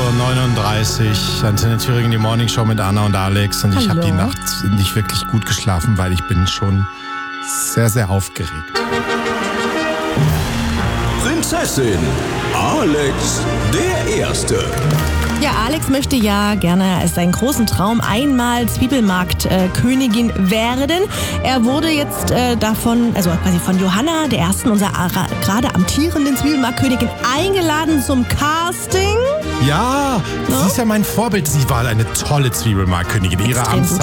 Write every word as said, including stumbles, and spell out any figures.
Uhr neununddreißig, Antenne Thüringen, die Morning Show mit Anna und Alex. Und ich habe die Nacht nicht wirklich gut geschlafen, weil ich bin schon sehr, sehr aufgeregt. Prinzessin Alex der Erste. Ja, Alex möchte ja gerne als seinen großen Traum einmal Zwiebelmarkt-Königin äh, werden. Er wurde jetzt äh, davon, also quasi von Johanna, der ersten, unserer gerade amtierenden Zwiebelmarkt-Königin, eingeladen zum Casting. Ja, no? Sie ist ja mein Vorbild. Sie war eine tolle Zwiebelmarkt-Königin. Ihre Amtszeit